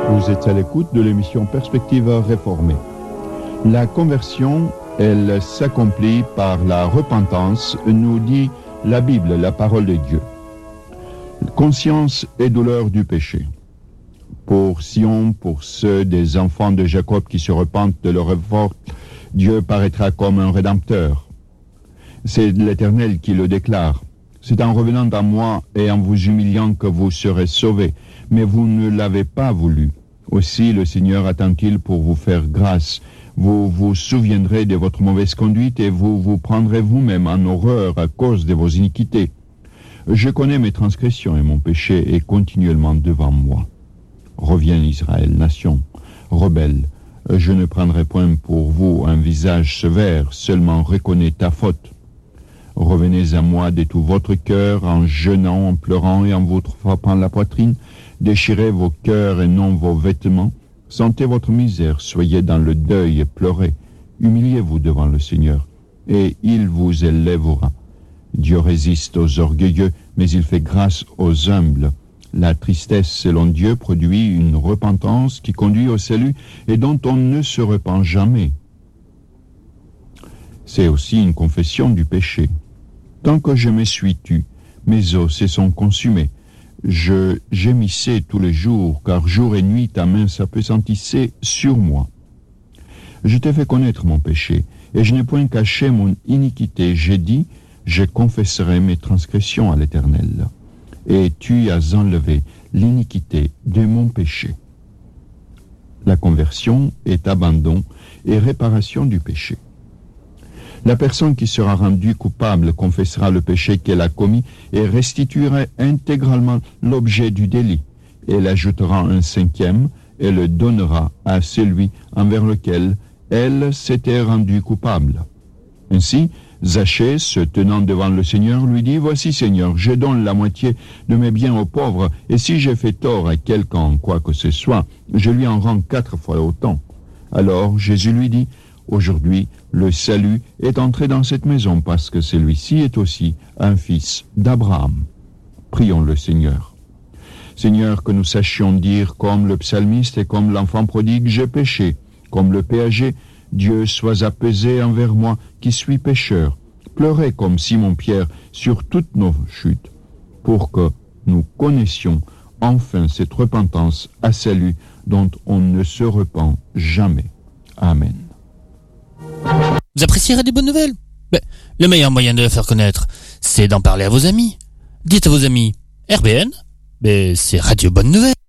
Vous êtes à l'écoute de l'émission Perspective réformée. La conversion, elle s'accomplit par la repentance, nous dit la Bible, la parole de Dieu. Conscience et douleur du péché. Pour Sion, pour ceux des enfants de Jacob qui se repentent de leur révolte, Dieu paraîtra comme un rédempteur. C'est l'Éternel qui le déclare. C'est en revenant à moi et en vous humiliant que vous serez sauvés, mais vous ne l'avez pas voulu. Aussi le Seigneur attend-il pour vous faire grâce. Vous vous souviendrez de votre mauvaise conduite et vous vous prendrez vous-même en horreur à cause de vos iniquités. Je connais mes transgressions et mon péché est continuellement devant moi. Reviens Israël, nation, rebelle. Je ne prendrai point pour vous un visage sévère, seulement reconnais ta faute. Revenez à moi de tout votre cœur, en jeûnant, en pleurant et en vous frappant la poitrine. Déchirez vos cœurs et non vos vêtements. Sentez votre misère, soyez dans le deuil et pleurez. Humiliez-vous devant le Seigneur, et il vous élèvera. Dieu résiste aux orgueilleux, mais il fait grâce aux humbles. La tristesse, selon Dieu, produit une repentance qui conduit au salut et dont on ne se repent jamais. C'est aussi une confession du péché. Tant que je me suis tu, mes os se sont consumés. Je gémissais tous les jours, car jour et nuit ta main s'appesantissait sur moi. Je t'ai fait connaître mon péché, et je n'ai point caché mon iniquité. J'ai dit, je confesserai mes transgressions à l'Éternel. Et tu as enlevé l'iniquité de mon péché. La conversion est abandon et réparation du péché. La personne qui sera rendue coupable confessera le péché qu'elle a commis et restituera intégralement l'objet du délit. Elle ajoutera un cinquième et le donnera à celui envers lequel elle s'était rendue coupable. Ainsi, Zachée, se tenant devant le Seigneur, lui dit « Voici, Seigneur, je donne la moitié de mes biens aux pauvres, et si j'ai fait tort à quelqu'un, quoi que ce soit, je lui en rends 4 fois autant. » Alors Jésus lui dit « Aujourd'hui, le salut est entré dans cette maison, parce que celui-ci est aussi un fils d'Abraham. » Prions le Seigneur. Seigneur, que nous sachions dire comme le psalmiste et comme l'enfant prodigue « J'ai péché », comme le péager, Dieu, sois apaisé envers moi qui suis pécheur. Pleurez comme Simon-Pierre sur toutes nos chutes, pour que nous connaissions enfin cette repentance à salut dont on ne se repent jamais. Amen. Vous appréciez Radio Bonne Nouvelle ? Le meilleur moyen de la faire connaître, c'est d'en parler à vos amis. Dites à vos amis, RBN, c'est Radio Bonne Nouvelle.